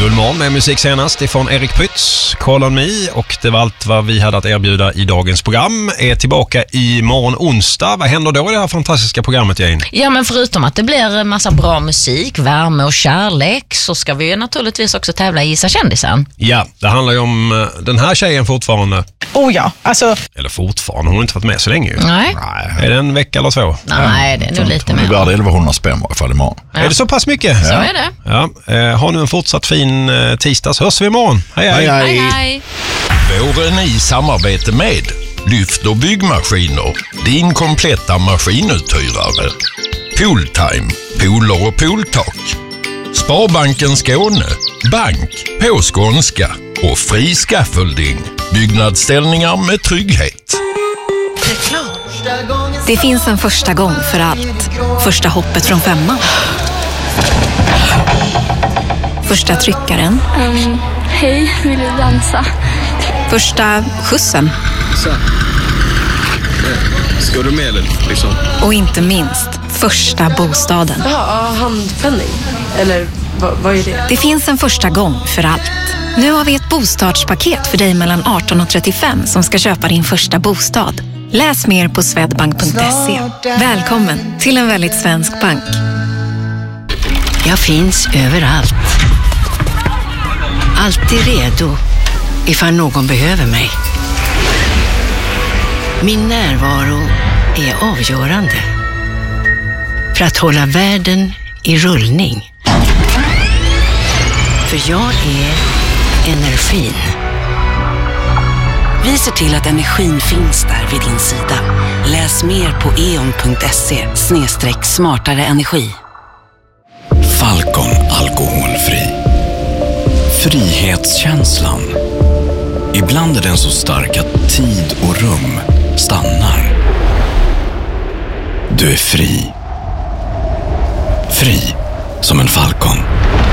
Gullmorgon med musik senast ifrån Erik Prytz, Call on Me, och det var allt vad vi hade att erbjuda i dagens program. Är tillbaka i morgon onsdag. Vad händer då i det här fantastiska programmet, Jane? Ja, men förutom att det blir en massa bra musik, värme och kärlek, så ska vi naturligtvis också tävla i Gissa kändisen. Ja, det handlar ju om den här tjejen fortfarande. Oh ja, alltså... Eller fortfarande, hon har inte varit med så länge ju. Nej. Är det en vecka eller så? Nej, det är nog lite mer. Det är värd 1100 spänn i varje fall imorgon. Ja. Är det så pass mycket? Så är det. Ja. Ha nu en fortsatt fin tisdag, så hörs vi imorgon. Hej, hej. Hej, hej. Våren i samarbete med Lyft och byggmaskiner, din kompletta maskinuthyrare. Pooltime, pooler och pooltak. Sparbanken Skåne, bank på skånska och fri scaffolding. Byggnadsställningar med trygghet. Det finns en första gång för allt. Första hoppet från 5:an. Första tryckaren. Hej, vill du dansa? Första skjutsen. Ska du med liksom? Och inte minst, första bostaden. Ja, handpenning. Eller vad är det? Det finns en första gång för allt. Nu har vi ett bostadspaket för dig mellan 18 och 35 som ska köpa din första bostad. Läs mer på swedbank.se. Välkommen till en väldigt svensk bank. Jag finns överallt. Alltid redo ifall någon behöver mig. Min närvaro är avgörande för att hålla världen i rullning. För jag är energin. Vi ser till att energin finns där vid din sida. Läs mer på eon.se/smartare energi. Falcon alkoholfri. Frihetskänslan. Ibland är den så stark att tid och rum stannar. Du är fri. Fri som en falcon.